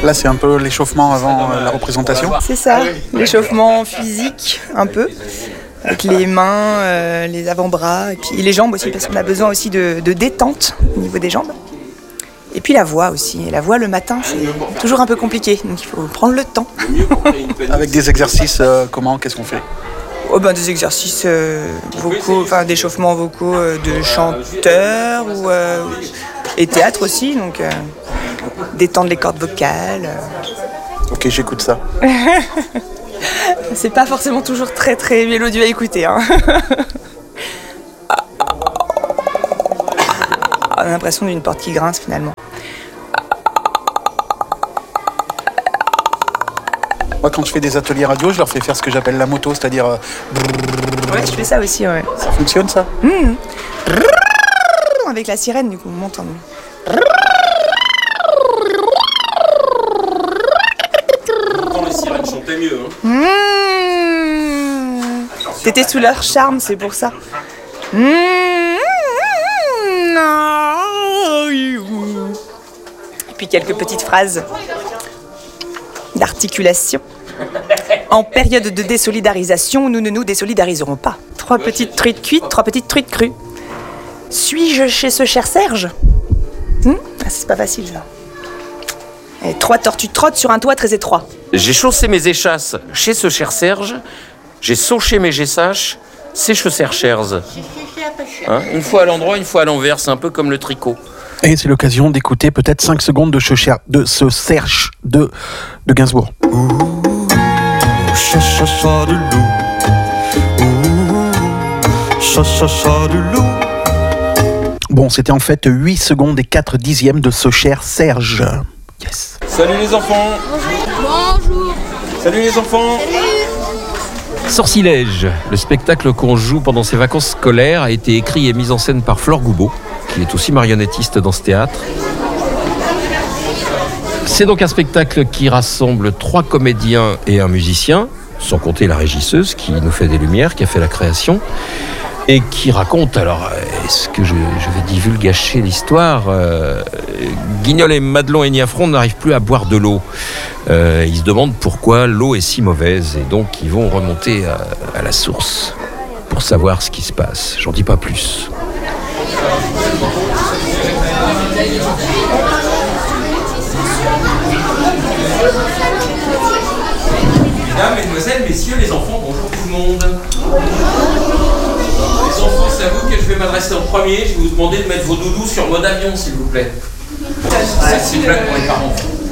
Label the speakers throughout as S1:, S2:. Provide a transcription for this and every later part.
S1: Là, c'est un peu l'échauffement avant la représentation.
S2: C'est ça, l'échauffement physique, un peu, avec les mains, les avant-bras, et puis les jambes aussi, parce qu'on a besoin aussi de détente au niveau des jambes. Et puis la voix aussi. Et la voix le matin, c'est toujours un peu compliqué, donc il faut prendre le temps.
S1: Avec des exercices, comment, qu'est-ce qu'on fait?
S2: Des exercices vocaux, d'échauffement vocaux de chanteurs et théâtre aussi, donc détendre les cordes vocales.
S1: Ok, j'écoute ça.
S2: C'est pas forcément toujours très très mélodieux à écouter. Hein. On a l'impression d'une porte qui grince finalement.
S1: Moi, quand je fais des ateliers radio, je leur fais faire ce que j'appelle la moto, c'est-à-dire...
S2: Ouais, je fais ça aussi, ouais.
S1: Ça fonctionne, ça?
S2: Avec la sirène, du coup, on monte en...
S3: Quand les sirènes chantaient mieux,
S2: T'étais sous leur charme, c'est pour ça. Et puis quelques petites phrases d'articulation. En période de désolidarisation, nous ne nous désolidariserons pas. 3 petites truites cuites, 3 petites truites crues. Suis-je chez ce cher Serge? C'est pas facile, ça. Et 3 tortues trottent sur un toit très étroit.
S3: J'ai chaussé mes échasses chez ce cher Serge. J'ai sauché mes gessaches, c'est chez ce cher. Une fois à l'endroit, une fois à l'envers. C'est un peu comme le tricot.
S1: Et c'est l'occasion d'écouter peut-être 5 secondes de ce Serge de Gainsbourg.
S4: Cha-cha-cha du loup. Cha-cha-cha du loup.
S1: Bon, c'était en fait 8 secondes et 4 dixièmes de ce cher Serge. Yes.
S3: Salut les enfants.
S5: Bonjour.
S3: Salut les enfants.
S6: Sortilège, le spectacle qu'on joue pendant ses vacances scolaires, a été écrit et mis en scène par Flore Goubeau, qui est aussi marionnettiste dans ce théâtre. C'est donc un spectacle qui rassemble 3 comédiens et un musicien, sans compter la régisseuse qui nous fait des lumières, qui a fait la création, et qui raconte, alors est-ce que je vais divulgacher l'histoire, Guignol et Madelon et Niafron n'arrivent plus à boire de l'eau. Ils se demandent pourquoi l'eau est si mauvaise, et donc ils vont remonter à la source pour savoir ce qui se passe. J'en dis pas plus.
S3: Mesdames, mesdemoiselles, messieurs, les enfants, bonjour tout le monde. Les enfants, c'est à vous que je vais m'adresser en premier. Je vais vous demander de mettre vos doudous sur mode avion, s'il vous plaît. C'est une blague pour les parents.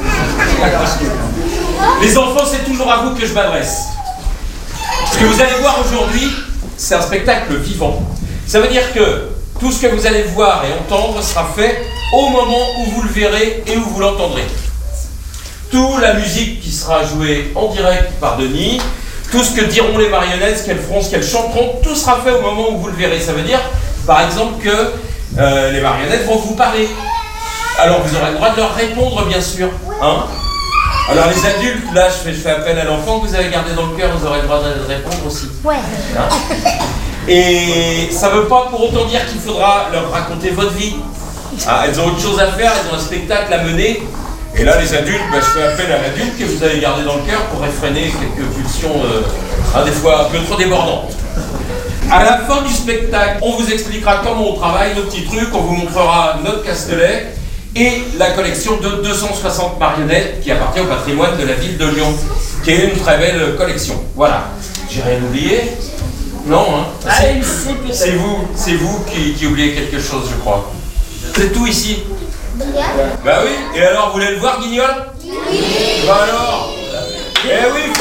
S3: Les enfants, c'est toujours à vous que je m'adresse. Ce que vous allez voir aujourd'hui, c'est un spectacle vivant. Ça veut dire que tout ce que vous allez voir et entendre sera fait au moment où vous le verrez et où vous l'entendrez. Toute la musique qui sera jouée en direct par Denis, tout ce que diront les marionnettes, ce qu'elles feront, ce qu'elles chanteront, tout sera fait au moment où vous le verrez. Ça veut dire, par exemple, que les marionnettes vont vous parler. Alors vous aurez le droit de leur répondre, bien sûr. Alors les adultes, là, je fais appel à l'enfant que vous avez gardé dans le cœur, vous aurez le droit de répondre aussi.
S5: Ouais.
S3: Et ça ne veut pas pour autant dire qu'il faudra leur raconter votre vie. Elles ont autre chose à faire, elles ont un spectacle à mener. Et là, les adultes, je fais appel à l'adulte que vous avez gardé dans le cœur pour réfréner quelques pulsions, des fois un peu trop débordantes. À la fin du spectacle, on vous expliquera comment on travaille, nos petits trucs, on vous montrera notre Castelet et la collection de 260 marionnettes qui appartient au patrimoine de la ville de Lyon, qui est une très belle collection. Voilà. J'ai rien oublié? Non, hein? C'est vous qui oubliez quelque chose, je crois. C'est tout ici. Bah oui, et alors vous voulez le voir, Guignol? Oui. Bah alors? Eh oui,